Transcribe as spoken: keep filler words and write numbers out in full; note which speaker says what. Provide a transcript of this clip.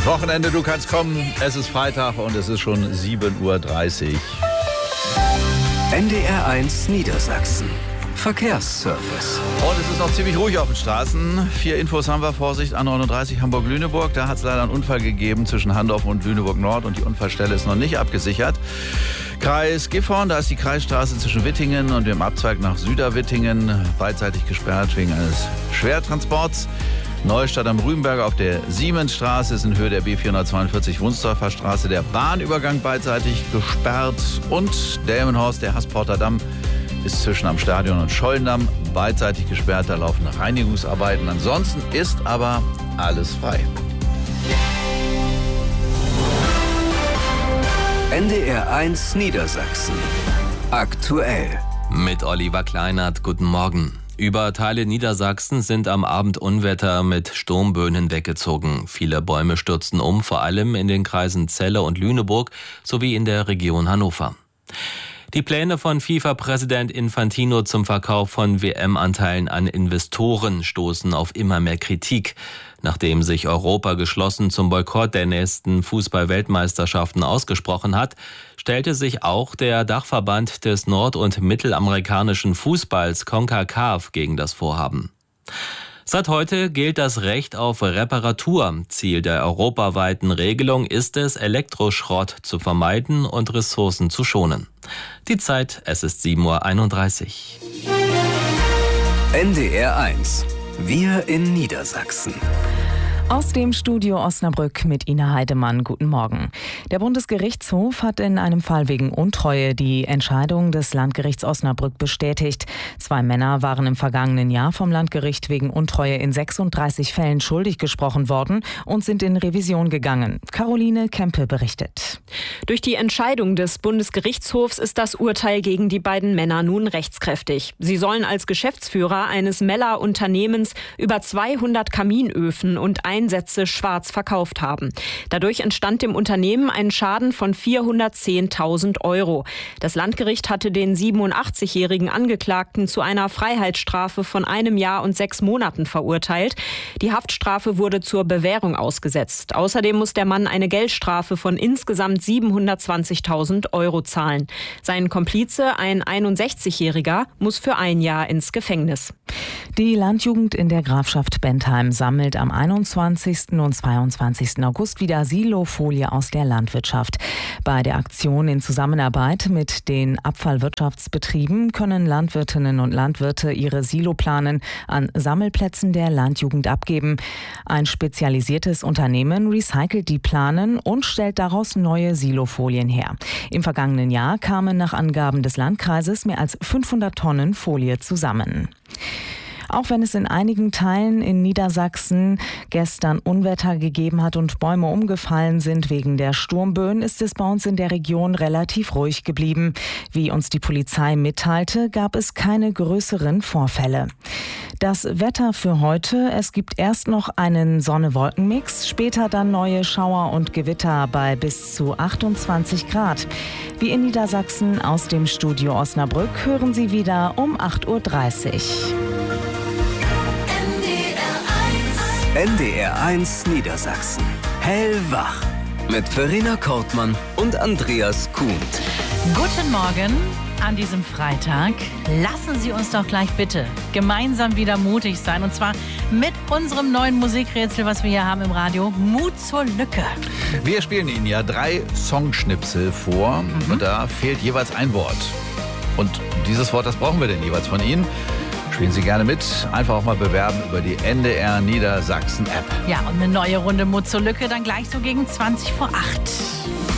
Speaker 1: Wochenende, du kannst kommen. Es ist Freitag und es ist schon sieben Uhr dreißig.
Speaker 2: N D R eins Niedersachsen. Verkehrsservice.
Speaker 1: Und es ist noch ziemlich ruhig auf den Straßen. Vier Infos haben wir. Vorsicht, A neununddreißig Hamburg-Lüneburg. Da hat es leider einen Unfall gegeben zwischen Handorf und Lüneburg-Nord und die Unfallstelle ist noch nicht abgesichert. Kreis Gifhorn, da ist die Kreisstraße zwischen Wittingen und dem Abzweig nach Süderwittingen beidseitig gesperrt wegen eines Schwertransports. Neustadt am Rübenberger auf der Siemensstraße ist in Höhe der B vierhundertzweiundvierzig Wunsdorfer Straße der Bahnübergang beidseitig gesperrt. Und Delmenhorst, der Hassporter Damm, ist zwischen am Stadion und Schollendamm beidseitig gesperrt. Da laufen Reinigungsarbeiten. Ansonsten ist aber alles frei.
Speaker 2: N D R eins Niedersachsen. Aktuell.
Speaker 3: Mit Oliver Kleinert, guten Morgen. Über Teile Niedersachsens sind am Abend Unwetter mit Sturmböen weggezogen. Viele Bäume stürzten um, vor allem in den Kreisen Celle und Lüneburg sowie in der Region Hannover. Die Pläne von FIFA-Präsident Infantino zum Verkauf von W M-Anteilen an Investoren stoßen auf immer mehr Kritik. Nachdem sich Europa geschlossen zum Boykott der nächsten Fußball-Weltmeisterschaften ausgesprochen hat, stellte sich auch der Dachverband des nord- und mittelamerikanischen Fußballs CONCACAF gegen das Vorhaben. Seit heute gilt das Recht auf Reparatur. Ziel der europaweiten Regelung ist es, Elektroschrott zu vermeiden und Ressourcen zu schonen. Die Zeit, es ist sieben Uhr einunddreißig.
Speaker 2: N D R eins. Wir in Niedersachsen.
Speaker 4: Aus dem Studio Osnabrück mit Ina Heidemann. Guten Morgen. Der Bundesgerichtshof hat in einem Fall wegen Untreue die Entscheidung des Landgerichts Osnabrück bestätigt. Zwei Männer waren im vergangenen Jahr vom Landgericht wegen Untreue in sechsunddreißig Fällen schuldig gesprochen worden und sind in Revision gegangen. Caroline Kempe berichtet.
Speaker 5: Durch die Entscheidung des Bundesgerichtshofs ist das Urteil gegen die beiden Männer nun rechtskräftig. Sie sollen als Geschäftsführer eines Meller-Unternehmens über zweihundert Kaminöfen und Einsätze schwarz verkauft haben. Dadurch entstand dem Unternehmen ein Schaden von vierhundertzehntausend Euro. Das Landgericht hatte den siebenundachtzigjährigen Angeklagten zu einer Freiheitsstrafe von einem Jahr und sechs Monaten verurteilt. Die Haftstrafe wurde zur Bewährung ausgesetzt. Außerdem muss der Mann eine Geldstrafe von insgesamt siebenhundertzwanzigtausend Euro zahlen. Sein Komplize, ein einundsechzigjähriger, muss für ein Jahr ins Gefängnis.
Speaker 4: Die Landjugend in der Grafschaft Bentheim sammelt am einundzwanzigsten und zweiundzwanzigsten August wieder Silofolie aus der Landwirtschaft. Bei der Aktion in Zusammenarbeit mit den Abfallwirtschaftsbetrieben können Landwirtinnen und Landwirte ihre Siloplanen an Sammelplätzen der Landjugend abgeben. Ein spezialisiertes Unternehmen recycelt die Planen und stellt daraus neue Silofolien her. Im vergangenen Jahr kamen nach Angaben des Landkreises mehr als fünfhundert Tonnen Folie zusammen. Auch wenn es in einigen Teilen in Niedersachsen gestern Unwetter gegeben hat und Bäume umgefallen sind wegen der Sturmböen, ist es bei uns in der Region relativ ruhig geblieben. Wie uns die Polizei mitteilte, gab es keine größeren Vorfälle. Das Wetter für heute: Es gibt erst noch einen Sonne-Wolken-Mix, später dann neue Schauer und Gewitter bei bis zu achtundzwanzig Grad. Wie in Niedersachsen aus dem Studio Osnabrück hören Sie wieder um acht Uhr dreißig.
Speaker 2: N D R eins Niedersachsen. Hellwach. Mit Verena Kortmann und Andreas Kuhn.
Speaker 6: Guten Morgen an diesem Freitag. Lassen Sie uns doch gleich bitte gemeinsam wieder mutig sein. Und zwar mit unserem neuen Musikrätsel, was wir hier haben im Radio. Mut zur Lücke.
Speaker 1: Wir spielen Ihnen ja drei Songschnipsel vor. Mhm. Und da fehlt jeweils ein Wort. Und dieses Wort, das brauchen wir denn jeweils von Ihnen. Spielen Sie gerne mit. Einfach auch mal bewerben über die N D R Niedersachsen App.
Speaker 6: Ja, und eine neue Runde Mut zur Lücke dann gleich so gegen zwanzig vor acht.